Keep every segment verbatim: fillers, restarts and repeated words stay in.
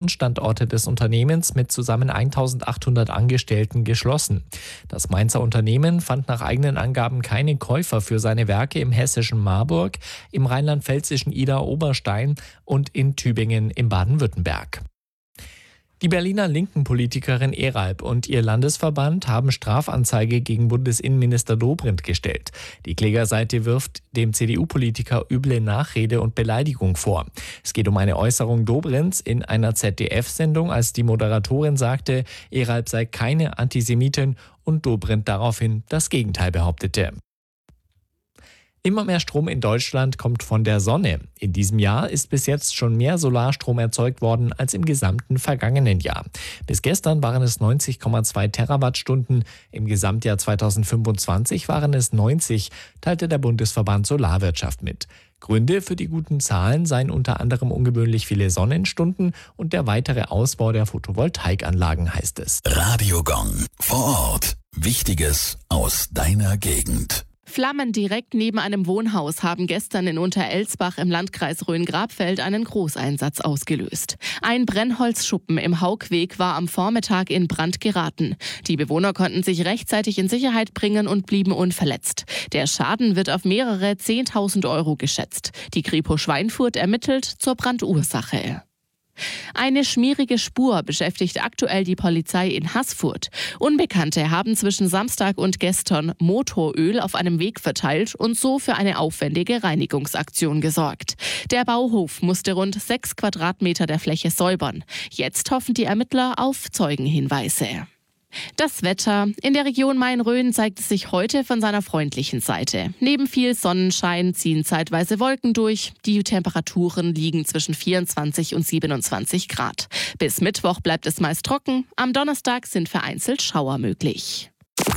Produktionsstandorte des Unternehmens mit zusammen eintausendachthundert Angestellten geschlossen. Das Mainzer Unternehmen fand nach eigenen Angaben keine Käufer für seine Werke im hessischen Marburg, im rheinland-pfälzischen Idar-Oberstein und in Tübingen im Baden-Württemberg. Die Berliner linken Politikerin Eralb und ihr Landesverband haben Strafanzeige gegen Bundesinnenminister Dobrindt gestellt. Die Klägerseite wirft dem C D U-Politiker üble Nachrede und Beleidigung vor. Es geht um eine Äußerung Dobrindts in einer Z D F-Sendung, als die Moderatorin sagte, Eralb sei keine Antisemitin und Dobrindt daraufhin das Gegenteil behauptete. Immer mehr Strom in Deutschland kommt von der Sonne. In diesem Jahr ist bis jetzt schon mehr Solarstrom erzeugt worden als im gesamten vergangenen Jahr. Bis gestern waren es neunzig Komma zwei Terawattstunden. Im Gesamtjahr zweitausendfünfundzwanzig waren es neunzig, teilte der Bundesverband Solarwirtschaft mit. Gründe für die guten Zahlen seien unter anderem ungewöhnlich viele Sonnenstunden und der weitere Ausbau der Photovoltaikanlagen, heißt es. Radiogong vor Ort. Wichtiges aus deiner Gegend. Flammen direkt neben einem Wohnhaus haben gestern in Unterelsbach im Landkreis Rhön-Grabfeld einen Großeinsatz ausgelöst. Ein Brennholzschuppen im Haugweg war am Vormittag in Brand geraten. Die Bewohner konnten sich rechtzeitig in Sicherheit bringen und blieben unverletzt. Der Schaden wird auf mehrere zehntausend Euro geschätzt. Die Kripo Schweinfurt ermittelt zur Brandursache. Eine schmierige Spur beschäftigt aktuell die Polizei in Haßfurt. Unbekannte haben zwischen Samstag und gestern Motoröl auf einem Weg verteilt und so für eine aufwendige Reinigungsaktion gesorgt. Der Bauhof musste rund sechs Quadratmeter der Fläche säubern. Jetzt hoffen die Ermittler auf Zeugenhinweise. Das Wetter. In der Region Main-Rhön zeigt es sich heute von seiner freundlichen Seite. Neben viel Sonnenschein ziehen zeitweise Wolken durch. Die Temperaturen liegen zwischen vierundzwanzig und siebenundzwanzig Grad. Bis Mittwoch bleibt es meist trocken. Am Donnerstag sind vereinzelt Schauer möglich.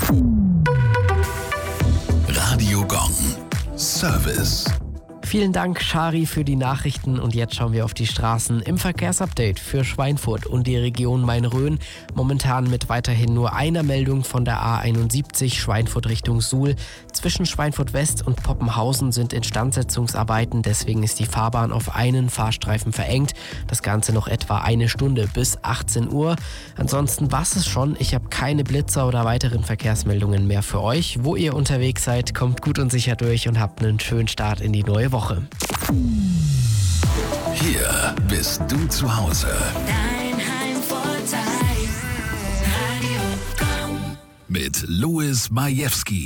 Radiogong. Service. Vielen Dank, Shari, für die Nachrichten. Und jetzt schauen wir auf die Straßen im Verkehrsupdate für Schweinfurt und die Region Main-Rhön. Momentan mit weiterhin nur einer Meldung von der A einundsiebzig Schweinfurt Richtung Suhl. Zwischen Schweinfurt West und Poppenhausen sind Instandsetzungsarbeiten. Deswegen ist die Fahrbahn auf einen Fahrstreifen verengt. Das Ganze noch etwa eine Stunde bis achtzehn Uhr. Ansonsten war's es schon. Ich habe keine Blitzer oder weiteren Verkehrsmeldungen mehr für euch. Wo ihr unterwegs seid, kommt gut und sicher durch und habt einen schönen Start in die neue Woche. Hier bist du zu Hause. Dein Heimvorteil. Radio Gong. Mit Louis Majewski.